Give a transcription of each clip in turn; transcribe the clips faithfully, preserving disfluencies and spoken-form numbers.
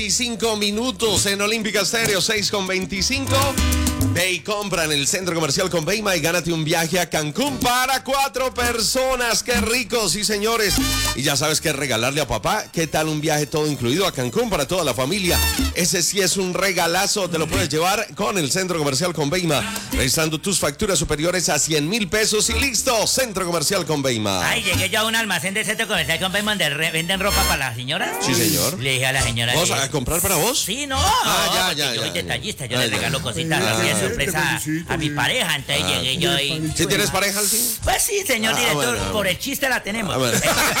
veinticinco minutos en Olímpica Estéreo, seis con veinticinco. Ve y compra en el Centro Comercial Conveima y gánate un viaje a Cancún para cuatro personas. ¡Qué rico, sí, señores! Y ya sabes qué regalarle a papá. ¿Qué tal un viaje todo incluido a Cancún para toda la familia? Ese sí es un regalazo. Te lo puedes llevar con el Centro Comercial Conveima, registrando tus facturas superiores a cien mil pesos y listo. Centro Comercial Conveima. Ay, llegué yo a un almacén del Centro Comercial Conveima donde re- venden ropa para las señoras. Sí, señor. Le dije a la señora... ¿Vos le- a comprar para vos? Sí, no. Ah, ya, ya, Yo ya, soy ya. detallista, yo Ah, le ya. regalo cositas Ah, así de ya. sorpresa a, a mi pareja. Entonces Ah, llegué yo y... ¿Sí tienes pareja al fin? Pues sí, señor Ah, director, bueno. por el chiste la tenemos. Ah, bueno.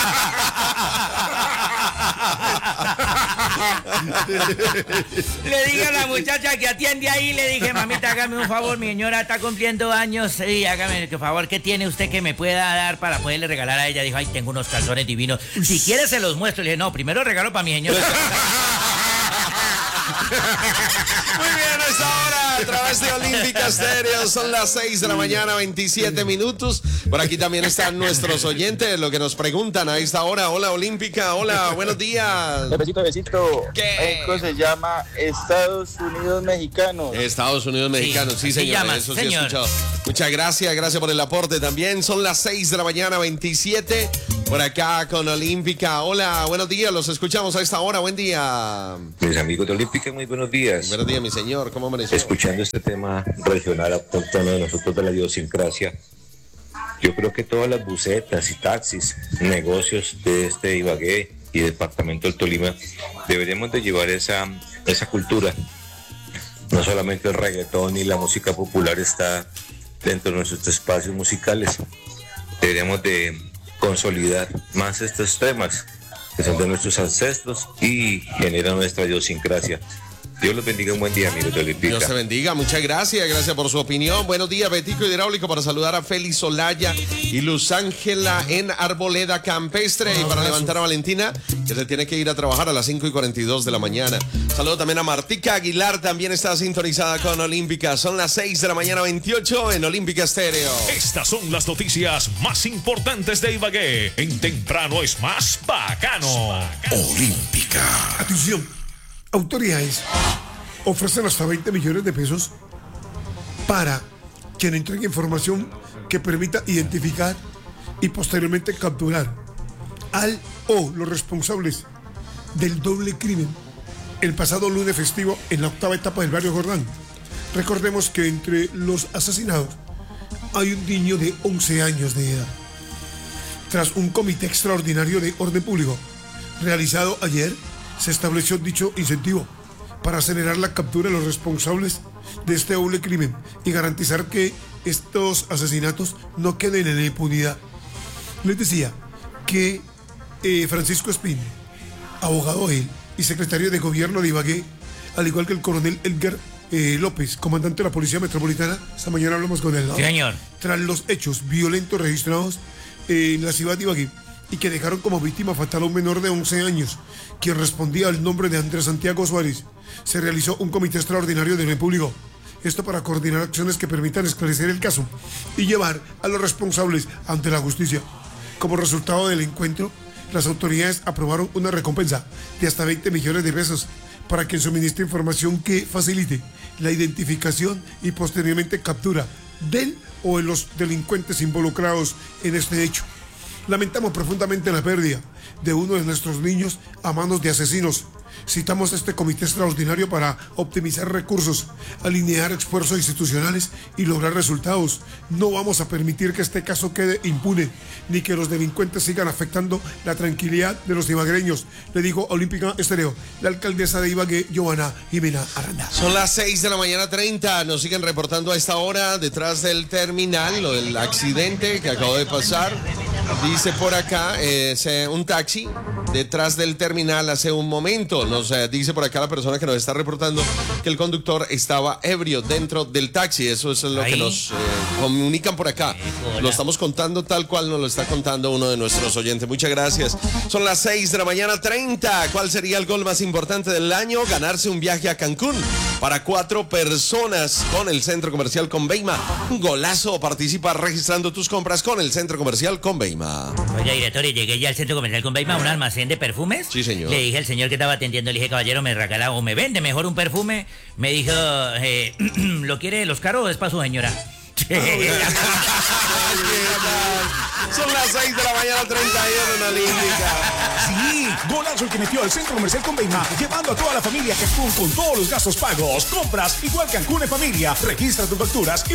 Le dije a la muchacha que atiende ahí, le dije, mamita, hágame un favor, mi señora está cumpliendo años, y hágame el favor, ¿qué tiene usted que me pueda dar para poderle regalar a ella? Dijo, ay, tengo unos calzones divinos, si quiere se los muestro. Le dije, no, primero regalo para mi señora. Muy bien, a esta hora, a través de Olímpica Estéreo, son las seis de la mañana, veintisiete minutos. Por aquí también están nuestros oyentes, lo que nos preguntan a esta hora. Hola, Olímpica, hola, buenos días. Besito, besito. ¿Qué? Esto se llama Estados Unidos Mexicanos. Estados Unidos Mexicanos, sí, así señor, llama, eso sí he señor. escuchado. Muchas gracias, gracias por el aporte también. Son las seis de la mañana, veintisiete, por acá con Olímpica. Hola, buenos días, los escuchamos a esta hora, buen día. Mis amigos de Olímpica, muy buenos días. Buenos días, mi señor, ¿cómo amaneció? Escuchando este tema regional autóctono de nosotros de la idiosincrasia, yo creo que todas las busetas y taxis, negocios de este Ibagué y departamento del Tolima, deberíamos de llevar esa, esa cultura. No solamente el reggaetón y la música popular está dentro de nuestros espacios musicales. Deberíamos de consolidar más estos temas que son de nuestros ancestros y generan nuestra idiosincrasia. Dios los bendiga, un buen día, amigos de Olímpica. Dios te bendiga, muchas gracias, gracias por su opinión. Buenos días, Betico Hidráulico, para saludar a Félix Olaya y Luz Ángela en Arboleda Campestre, y para levantar a Valentina, que se tiene que ir a trabajar a las cinco y cuarenta y dos de la mañana. Saludo también a Martica Aguilar, también está sintonizada con Olímpica. Son las seis de la mañana, veintiocho en Olímpica Estéreo. Estas son las noticias más importantes de Ibagué. En Temprano es más bacano. Olímpica. Atención, autoridades ofrecen hasta veinte millones de pesos para quien entregue información que permita identificar y posteriormente capturar al o los responsables del doble crimen el pasado lunes festivo en la octava etapa del barrio Jordán. Recordemos que entre los asesinados hay un niño de once años de edad. Tras un comité extraordinario de orden público realizado ayer, se estableció dicho incentivo para acelerar la captura de los responsables de este doble crimen y garantizar que estos asesinatos no queden en la impunidad. Les decía que eh, Francisco Espín, abogado él y secretario de gobierno de Ibagué, al igual que el coronel Edgar eh, López, comandante de la Policía Metropolitana, esta mañana hablamos con él, ¿no? Sí, señor. Tras los hechos violentos registrados en la ciudad de Ibagué y que dejaron como víctima fatal a un menor de once años, quien respondía al nombre de Andrés Santiago Suárez, se realizó un comité extraordinario del orden público. Esto para coordinar acciones que permitan esclarecer el caso y llevar a los responsables ante la justicia. Como resultado del encuentro, las autoridades aprobaron una recompensa de hasta veinte millones de pesos para quien suministre información que facilite la identificación y posteriormente captura del o de los delincuentes involucrados en este hecho. Lamentamos profundamente la pérdida de uno de nuestros niños a manos de asesinos. Citamos este comité extraordinario para optimizar recursos, alinear esfuerzos institucionales y lograr resultados. No vamos a permitir que este caso quede impune, ni que los delincuentes sigan afectando la tranquilidad de los ibaguereños, le dijo a Olímpica Estéreo la alcaldesa de Ibagué, Giovanna Jimena Aranda. Son las seis de la mañana treinta, nos siguen reportando a esta hora detrás del terminal, lo del accidente que acabó de pasar. Dice por acá, eh, un taxi detrás del terminal hace un momento. Nos eh, dice por acá la persona que nos está reportando que el conductor estaba ebrio dentro del taxi. Eso es lo Ahí. que nos eh, comunican por acá. Lo estamos contando tal cual nos lo está contando uno de nuestros oyentes. Muchas gracias. Son las seis de la mañana treinta. ¿Cuál sería el gol más importante del año? Ganarse un viaje a Cancún para cuatro personas con el Centro Comercial Conveima. Un golazo. Participa registrando tus compras con el Centro Comercial Conveima. Oye, director, y llegué ya al Centro Comercial Conveima, un almacén de perfumes. Sí, señor. Le dije al señor que estaba atendiendo, le dije, caballero, me regala o me vende mejor un perfume. Me dijo, eh, ¿lo quiere los caros o es para su señora? Son las seis de la mañana, treinta y uno en Olímpica. Sí, golazo el que metió el Centro Comercial Conveima, llevando a toda la familia a Cancún con todos los gastos pagos. Compras igual Cancún en familia. Registra tus facturas y